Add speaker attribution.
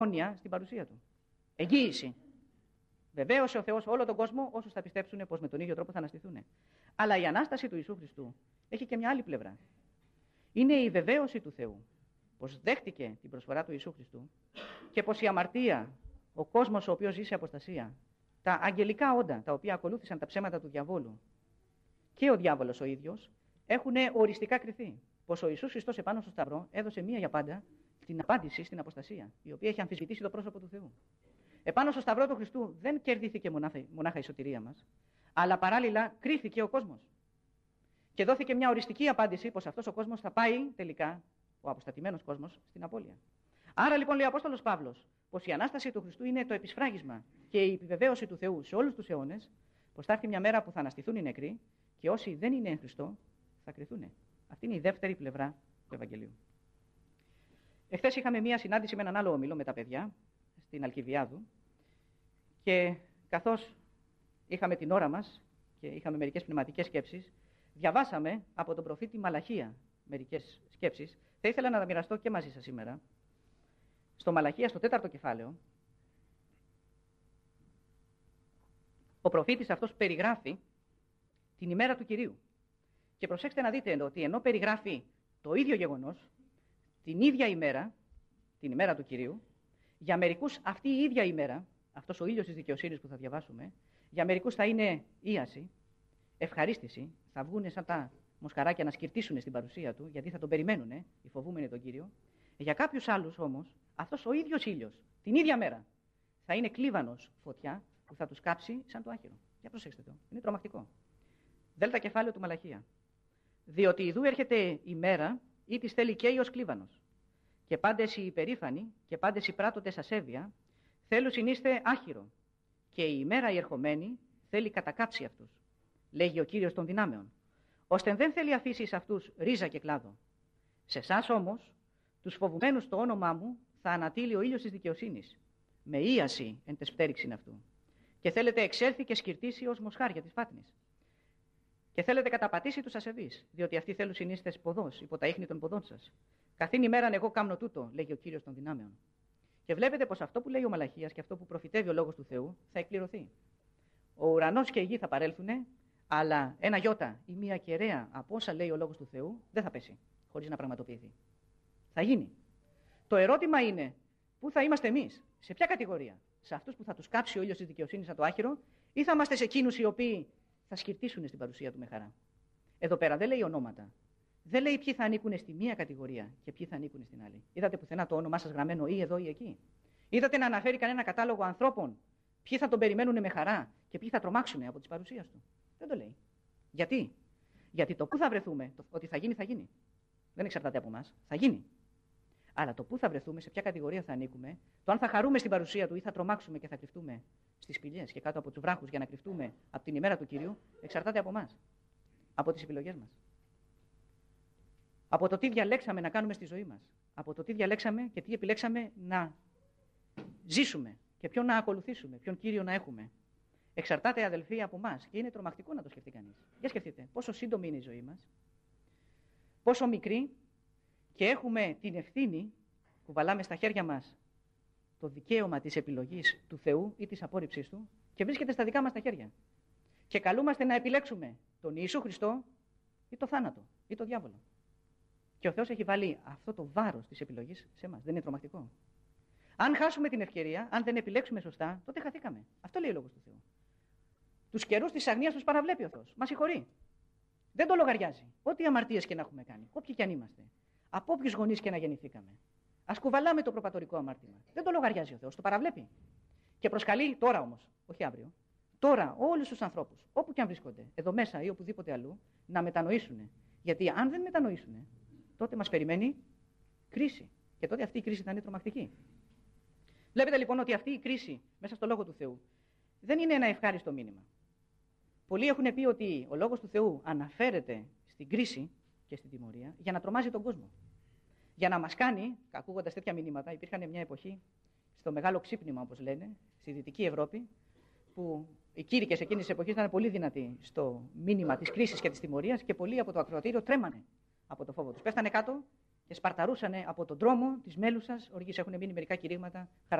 Speaker 1: πρόνοια στην παρουσία του. Εγγύηση. Βεβαίωσε ο Θεός όλο τον κόσμο όσους θα πιστέψουν πως με τον ίδιο τρόπο θα αναστηθούν. Αλλά η Ανάσταση του Ιησού Χριστού έχει και μια άλλη πλευρά. Είναι η βεβαίωση του Θεού πως δέχτηκε την προσφορά του Ιησού Χριστού και πως η αμαρτία, ο κόσμος ο οποίος ζει σε αποστασία, τα αγγελικά όντα τα οποία ακολούθησαν τα ψέματα του διαβόλου και ο διάβολος ο ίδιος έχουν οριστικά κριθεί. Πως ο Ιησούς Χριστός επάνω στο Σταυρό έδωσε μία για πάντα την απάντηση στην αποστασία, η οποία έχει αμφισβητήσει το πρόσωπο του Θεού. Επάνω στο Σταυρό του Χριστού δεν κερδίθηκε μονάχα η σωτηρία μας, αλλά παράλληλα κρίθηκε ο κόσμος. Και δόθηκε μια οριστική απάντηση πως αυτός ο κόσμος θα πάει τελικά, ο αποστατημένος κόσμος, στην απώλεια. Άρα λοιπόν λέει ο Απόστολος Παύλος πως η Ανάσταση του Χριστού είναι το επισφράγισμα και η επιβεβαίωση του Θεού σε όλους τους αιώνες, πως θα έρθει μια μέρα που θα αναστηθούν οι νεκροί και όσοι δεν είναι εν Χριστώ θα κριθούν. Αυτή είναι η δεύτερη πλευρά του Ευαγγελίου. Εχθές είχαμε μια συνάντηση με έναν άλλο όμιλο με τα παιδιά στην Αλκιβιάδου και καθώς είχαμε την ώρα μας και είχαμε μερικές πνευματικές σκέψεις, διαβάσαμε από τον προφήτη Μαλαχία μερικές σκέψεις. Θα ήθελα να τα μοιραστώ και μαζί σας σήμερα. Στο Μαλαχία, στο 4ο κεφάλαιο, ο προφήτης αυτός περιγράφει την ημέρα του Κυρίου. Και προσέξτε να δείτε ότι ενώ περιγράφει το ίδιο γεγονός, την ίδια ημέρα, την ημέρα του Κυρίου, για μερικούς αυτή η ίδια ημέρα, αυτός ο ήλιος της δικαιοσύνης που θα διαβάσουμε, για μερικούς θα είναι ίαση, ευχαρίστηση, θα βγουν σαν τα μοσχαράκια να σκυρτήσουν στην παρουσία του, γιατί θα τον περιμένουν οι φοβούμενοι τον Κύριο. Για κάποιους άλλους όμως, αυτός ο ίδιος ήλιος, την ίδια μέρα, θα είναι κλίβανος φωτιά που θα τους κάψει σαν το άχυρο. Για προσέξτε το, είναι τρομακτικό. Δέλτα κεφάλαιο του Μαλαχία. Διότι ιδού έρχεται η μέρα ή της θέλει καίει ως κλίβανος. Και πάντες οι υπερήφανοι και πάντες οι πράττοντες ασέβεια θέλουν συνείστε άχυρο. Και η ημέρα η ερχομένη θέλει κατακάψει αυτούς. Λέγει ο Κύριος των δυνάμεων. Ώστε δεν θέλει αφήσει σε αυτούς ρίζα και κλάδο. Σε εσάς όμως, τους φοβουμένους το όνομά μου, θα ανατείλει ο ήλιος της δικαιοσύνης. Με ίαση εν τες πτέρυξιν αυτού. Και θέλετε εξέλθει και σκυρτήσει ως μοσχάρια της φάτνης. Και θέλετε καταπατήσει τους ασεβείς, διότι αυτοί θέλουν συνίστες ποδός, υπό τα ίχνη των ποδών σας. Καθήν ημέραν εγώ κάμνω τούτο, λέγει ο Κύριος των δυνάμεων. Και βλέπετε πως αυτό που λέει ο Μαλαχίας και αυτό που προφητεύει ο λόγος του Θεού θα εκπληρωθεί. Ο ουρανός και η γη θα παρέλθουνε, αλλά ένα γιώτα ή μία κεραία από όσα λέει ο λόγος του Θεού δεν θα πέσει, χωρίς να πραγματοποιηθεί. Θα γίνει. Το ερώτημα είναι, πού θα είμαστε εμείς, σε ποια κατηγορία, σε αυτούς που θα τους κάψει ο ήλιος της δικαιοσύνης σαν το άχυρο, ή θα είμαστε σε εκείνους οι οποίοι θα σκυρτήσουν στην παρουσία του με χαρά. Εδώ πέρα δεν λέει ονόματα. Δεν λέει ποιοι θα ανήκουν στη μία κατηγορία και ποιοι θα ανήκουν στην άλλη. Είδατε πουθενά το όνομά σας γραμμένο ή εδώ ή εκεί? Είδατε να αναφέρει κανένα κατάλογο ανθρώπων, ποιοι θα τον περιμένουν με χαρά και ποιοι θα τρομάξουν από τις παρουσίες του? Δεν το λέει. Γιατί? Γιατί το πού θα βρεθούμε, το ότι θα γίνει, θα γίνει. Δεν εξαρτάται από εμάς. Θα γίνει. Αλλά το πού θα βρεθούμε, σε ποια κατηγορία θα ανήκουμε, το αν θα χαρούμε στην παρουσία του ή θα τρομάξουμε και θα κρυφτούμε στις σπηλιές και κάτω από τους βράχους για να κρυφτούμε από την ημέρα του Κυρίου, εξαρτάται από εμάς. Από τις επιλογές μας. Από το τι διαλέξαμε να κάνουμε στη ζωή μας. Από το τι διαλέξαμε και τι επιλέξαμε να ζήσουμε και ποιον να ακολουθήσουμε, ποιον Κύριο να έχουμε. Εξαρτάται, αδελφοί, από εμάς και είναι τρομακτικό να το σκεφτεί κανείς. Για σκεφτείτε, πόσο σύντομη είναι η ζωή μας, πόσο μικρή, και έχουμε την ευθύνη που βαλάμε στα χέρια μας το δικαίωμα της επιλογής του Θεού ή της απόρριψής του και βρίσκεται στα δικά μας τα χέρια. Και καλούμαστε να επιλέξουμε τον Ιησού Χριστό ή το θάνατο ή το διάβολο. Και ο Θεός έχει βάλει αυτό το βάρος της επιλογής σε εμάς. Δεν είναι τρομακτικό? Αν χάσουμε την ευκαιρία, αν δεν επιλέξουμε σωστά, τότε χαθήκαμε. Αυτό λέει ο λόγος του Θεού. Τους καιρούς της αγνίας τους παραβλέπει ο Θεός. Μας συγχωρεί. Δεν το λογαριάζει. Ό,τι αμαρτίες και να έχουμε κάνει, όποιοι και αν είμαστε, από όποιους γονείς και να γεννηθήκαμε, ας κουβαλάμε το προπατορικό αμάρτημα. Δεν το λογαριάζει ο Θεός, το παραβλέπει. Και προσκαλεί τώρα όμως, όχι αύριο, τώρα όλους τους ανθρώπους, όπου και αν βρίσκονται, εδώ μέσα ή οπουδήποτε αλλού, να μετανοήσουν. Γιατί αν δεν μετανοήσουν, τότε μας περιμένει κρίση. Και τότε αυτή η κρίση θα είναι τρομακτική. Βλέπετε λοιπόν ότι αυτή η κρίση μέσα στο Λόγο του Θεού δεν είναι ένα ευχάριστο μήνυμα. Πολλοί έχουν πει ότι ο Λόγος του Θεού αναφέρεται στην κρίση και στην τιμωρία για να τρομάζει τον κόσμο. Για να μας κάνει, ακούγοντας τέτοια μηνύματα, υπήρχαν μια εποχή στο μεγάλο ξύπνημα, όπως λένε, στη Δυτική Ευρώπη, που οι κήρυκες εκείνης της εποχής ήταν πολύ δυνατοί στο μήνυμα της κρίσης και της τιμωρίας και πολλοί από το ακροατήριο τρέμανε από το φόβο τους. Πέφτανε κάτω και σπαρταρούσαν από τον δρόμο της Μέλουσας οργής. Έχουν μείνει μερικά κηρύγματα